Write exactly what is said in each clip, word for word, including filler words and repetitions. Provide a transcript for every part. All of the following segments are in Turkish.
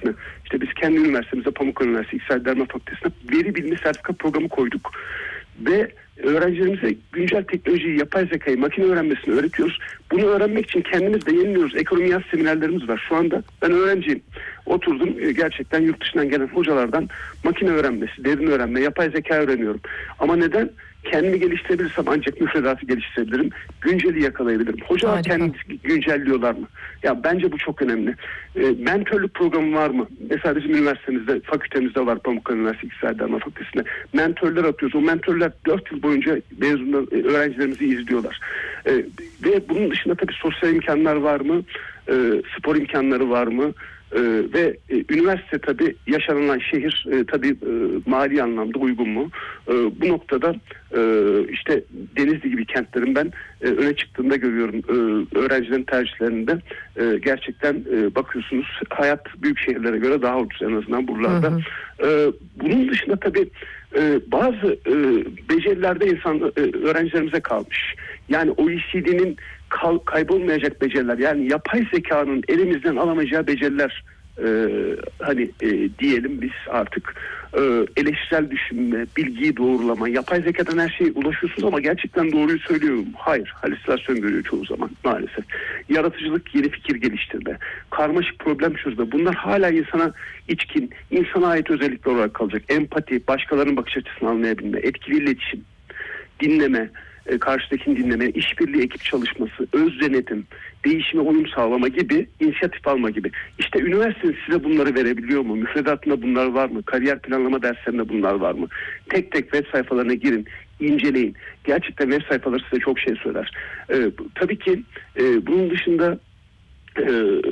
Fakültesi'ne, işte biz kendi üniversitemizde Pamukkale Üniversitesi İktisadi Derma Fakültesi'ne veri bilimi sertifika programı koyduk. Ve öğrencilerimize güncel teknolojiyi, yapay zekayı, makine öğrenmesini öğretiyoruz. Bunu öğrenmek için kendimiz de yeniliyoruz. Ekonomi yaz seminerlerimiz var. Şu anda ben öğrenciyim. Oturdum, gerçekten yurt dışından gelen hocalardan makine öğrenmesi, derin öğrenme, yapay zeka öğreniyorum. Ama neden? Kendimi geliştirebilirsem ancak müfredatı geliştirebilirim. Günceli yakalayabilirim. Hocalar kendini güncelliyorlar mı? Ya bence bu çok önemli. E, mentörlük programı var mı? Mesela bizim üniversitemizde, fakültemizde var, Pamukkale Üniversitesi İktisadi Derma Fakültesi'nde. Mentörler atıyoruz. O mentörler dört yıl boyunca mezunlar, e, öğrencilerimizi izliyorlar. E, ve bunun dışında tabii sosyal imkanlar var mı? E, spor imkanları var mı? Ee, ve e, üniversite tabii yaşanılan şehir e, tabii e, mali anlamda uygun mu? E, bu noktada e, işte Denizli gibi kentlerin ben e, öne çıktığında görüyorum e, öğrencilerin tercihlerinde e, gerçekten e, bakıyorsunuz hayat büyük şehirlere göre daha ucuz en azından buralarda. Hı hı. E, bunun dışında tabii e, bazı e, becerilerde insan e, öğrencilerimize kalmış. Yani O E C D'nin Kal, kaybolmayacak beceriler, yani yapay zekanın elimizden alamayacağı beceriler e, hani e, diyelim biz artık e, eleştirel düşünme, bilgiyi doğrulama, yapay zekadan her şeye ulaşıyorsunuz ama gerçekten doğruyu söylüyor mu? Hayır, halüsinasyon görüyor çoğu zaman maalesef. Yaratıcılık, yeni fikir geliştirme, karmaşık problem çözme, bunlar hala insana içkin, insana ait özellikler olarak kalacak. Empati, başkalarının bakış açısını anlayabilme, etkili iletişim, dinleme, karşıdakini dinleme, işbirliği, ekip çalışması, öz denetim, değişime uyum sağlama gibi, inisiyatif alma gibi. İşte üniversite size bunları verebiliyor mu? Müfredatında bunlar var mı? Kariyer planlama derslerinde bunlar var mı? Tek tek web sayfalarına girin, inceleyin. Gerçekten web sayfaları size çok şey söyler. Ee, tabii ki e, bunun dışında e,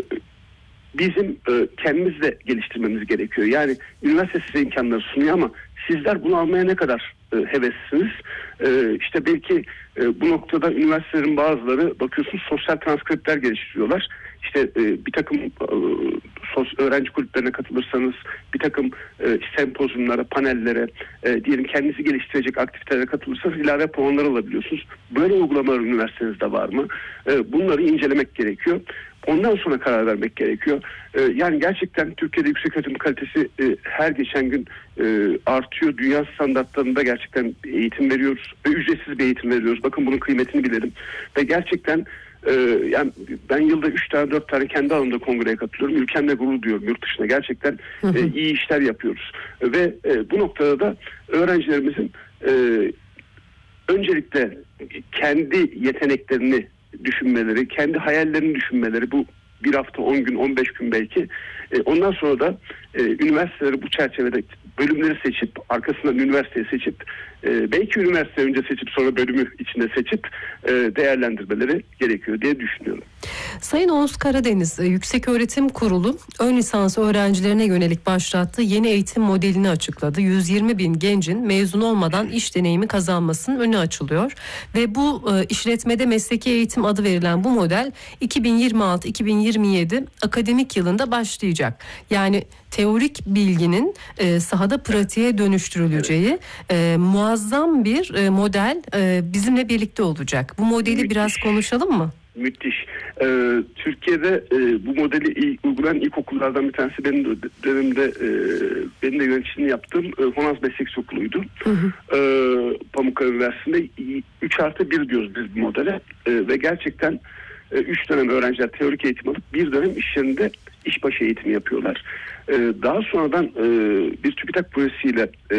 bizim e, kendimiz de geliştirmemiz gerekiyor. Yani üniversite size imkanları sunuyor ama sizler bunu almaya ne kadar e, heveslisiniz? E, işte belki e, bu noktada üniversitelerin bazıları bakıyorsunuz sosyal transkriptler geliştiriyorlar. İşte e, bir takım e, sos, öğrenci kulüplerine katılırsanız, bir takım e, sempozyumlara, panellere, e, diyelim kendinizi geliştirecek aktivitelere katılırsanız ilave puanlar alabiliyorsunuz. Böyle uygulamalar üniversitenizde var mı? E, bunları incelemek gerekiyor. Ondan sonra karar vermek gerekiyor. Ee, yani gerçekten Türkiye'de yüksek öğretim kalitesi e, her geçen gün e, artıyor. Dünya standartlarında gerçekten eğitim veriyoruz ve ücretsiz bir eğitim veriyoruz. Bakın bunun kıymetini bilelim. Ve gerçekten e, yani ben yılda üç tane dört tane kendi alanımda kongreye katılıyorum. Ülkemle gurur duyuyorum yurt dışına. Gerçekten e, iyi işler yapıyoruz. Ve e, bu noktada da öğrencilerimizin e, öncelikle kendi yeteneklerini düşünmeleri, kendi hayallerini düşünmeleri, bu bir hafta, on gün, on beş gün belki. E, ondan sonra da e, üniversiteleri bu çerçevede bölümleri seçip, arkasından üniversiteyi seçip, e, belki üniversite önce seçip sonra bölümü içinde seçip e, değerlendirmeleri gerekiyor diye düşünüyorum. Sayın Oğuz Karadeniz, Yükseköğretim Kurulu ön lisans öğrencilerine yönelik başlattığı yeni eğitim modelini açıkladı. yüz yirmi bin gencin mezun olmadan iş deneyimi kazanmasının önü açılıyor. Ve bu e, işletmede mesleki eğitim adı verilen bu model iki bin yirmi altı iki bin yirmi yedi akademik yılında başlayacak. Yani teorik bilginin e, sahada pratiğe dönüştürüleceği e, muazzam bir e, model e, bizimle birlikte olacak. Bu modeli Müthiş. biraz konuşalım mı? Müthiş. Ee, Türkiye'de e, bu modeli ilk, uygulayan ilkokullardan bir tanesi benim de dönemde e, benim de yöneticiliğini yaptığım e, Honaz Meslek Okulu'ydu. Hı hı. E, Pamukkale Üniversitesi'nde üç artı bir diyoruz biz bu modele e, ve gerçekten üç dönem öğrenciler teorik eğitim alıp bir dönem iş yerinde işbaşı eğitimi yapıyorlar. E, daha sonradan e, bir TÜBİTAK projesiyle e,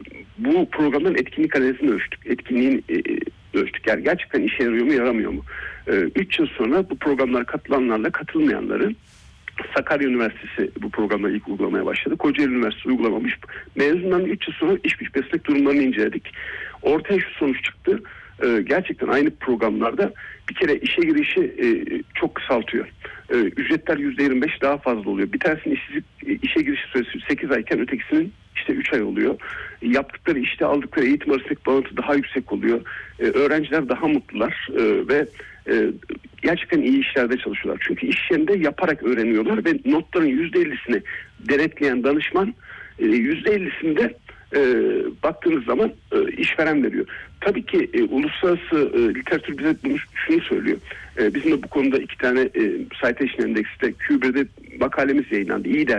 bu programın etkinlik analizini ölçtük. Etkinliğin e, ölçtük. Yani gerçekten işe yarıyor mu, yaramıyor mu? üç yıl sonra bu programlara katılanlarla katılmayanları, Sakarya Üniversitesi bu programları ilk uygulamaya başladı. Kocaeli Üniversitesi uygulamamış. Mezundan üç yıl sonra iş güç meslek durumlarını inceledik. Ortaya şu sonuç çıktı. Ee, gerçekten aynı programlarda bir kere işe girişi e, çok kısaltıyor. Ee, ücretler yüzde yirmi beş daha fazla oluyor. Bir tanesinin işsizlik, işe girişi süresi sekiz ayken ötekisinin işte üç ay oluyor. Yaptıkları işte aldıkları eğitim arasındaki bağıntı daha yüksek oluyor. Ee, öğrenciler daha mutlular ee, ve e, gerçekten iyi işlerde çalışıyorlar. Çünkü iş yerinde yaparak öğreniyorlar ve notların yüzde ellisini denetleyen danışman e, yüzde ellisinde e, baktığınız zaman e, işveren veriyor. Tabii ki e, uluslararası e, literatür bize bunu, şunu söylüyor. E, bizim de bu konuda iki tane e, Citation Index'te Q bir'de makalemiz yayınlandı. İyi der.